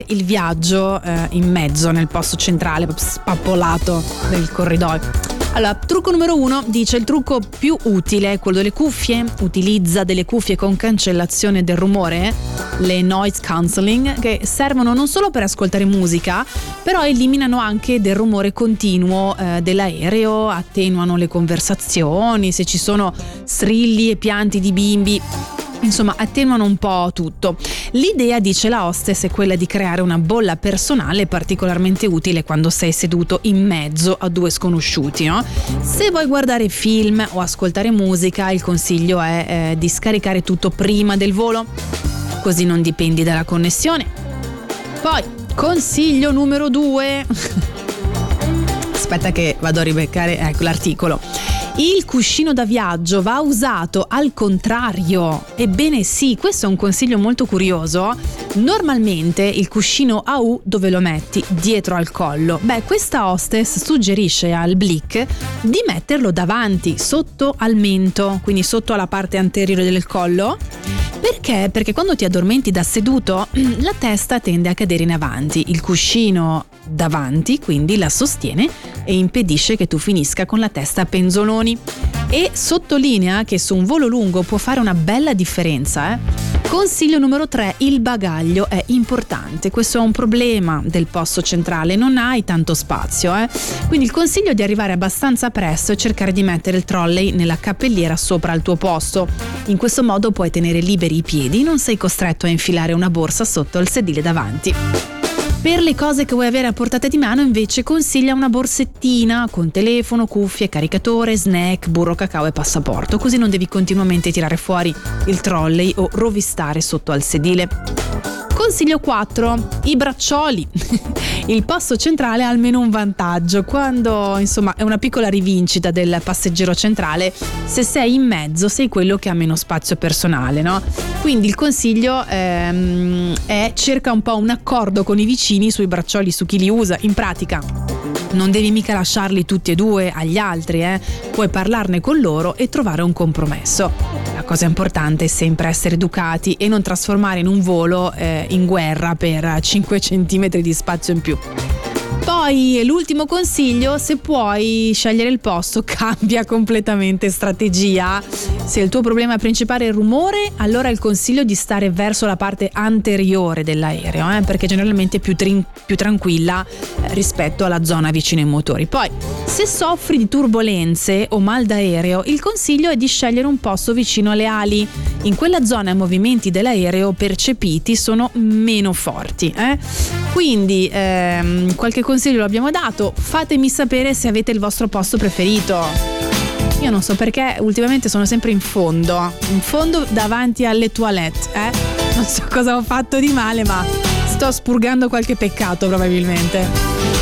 il viaggio in mezzo nel posto centrale, proprio spappolato del corridoio. Allora, trucco numero 1 dice: il trucco più utile è quello delle cuffie. Utilizza delle cuffie con cancellazione del rumore, le noise cancelling, che servono non solo per ascoltare musica, però eliminano anche del rumore continuo dell'aereo, attenuano le conversazioni, se ci sono strilli e pianti di bimbi. Insomma, attenuano un po' tutto. L'idea, dice la hostess, è quella di creare una bolla personale particolarmente utile quando sei seduto in mezzo a due sconosciuti, no? Se vuoi guardare film o ascoltare musica, il consiglio è di scaricare tutto prima del volo, così non dipendi dalla connessione. Poi, consiglio numero 2. Aspetta che vado a ribeccare, ecco l'articolo. Il cuscino da viaggio va usato al contrario. Ebbene sì, questo è un consiglio molto curioso. Normalmente il cuscino a U dove lo metti? Dietro al collo. Beh, questa hostess suggerisce al Blick di metterlo davanti, sotto al mento, quindi sotto alla parte anteriore del collo. Perché? Perché quando ti addormenti da seduto la testa tende a cadere in avanti. Il cuscino davanti quindi la sostiene e impedisce che tu finisca con la testa a penzoloni. E sottolinea che su un volo lungo può fare una bella differenza. Consiglio numero 3, il bagaglio è importante. Questo è un problema del posto centrale, non hai tanto spazio. Quindi il consiglio è di arrivare abbastanza presto e cercare di mettere il trolley nella cappelliera sopra il tuo posto. In questo modo puoi tenere liberi i piedi, non sei costretto a infilare una borsa sotto il sedile davanti. Per le cose che vuoi avere a portata di mano invece consiglia una borsettina con telefono, cuffie, caricatore, snack, burro cacao e passaporto, così non devi continuamente tirare fuori il trolley o rovistare sotto al sedile. Consiglio 4, i braccioli. Il posto centrale ha almeno un vantaggio: quando insomma è una piccola rivincita del passeggero centrale, se sei in mezzo sei quello che ha meno spazio personale, no? Quindi il consiglio è cerca un po' un accordo con i vicini sui braccioli, su chi li usa. In pratica non devi mica lasciarli tutti e due agli altri, puoi parlarne con loro e trovare un compromesso. La cosa importante è sempre essere educati e non trasformare in un volo in guerra per 5 centimetri di spazio in più. Poi l'ultimo consiglio: se puoi scegliere il posto, cambia completamente strategia. Se il tuo problema principale è il rumore, allora il consiglio è di stare verso la parte anteriore dell'aereo, perché generalmente è più tranquilla rispetto alla zona vicino ai motori. Poi, se soffri di turbolenze o mal d'aereo, il consiglio è di scegliere un posto vicino alle ali. In quella zona i movimenti dell'aereo percepiti sono meno forti. Quindi qualche consiglio lo abbiamo dato, fatemi sapere se avete il vostro posto preferito. Io non so perché ultimamente sono sempre in fondo davanti alle toilette. Non so cosa ho fatto di male, ma sto spurgando qualche peccato probabilmente.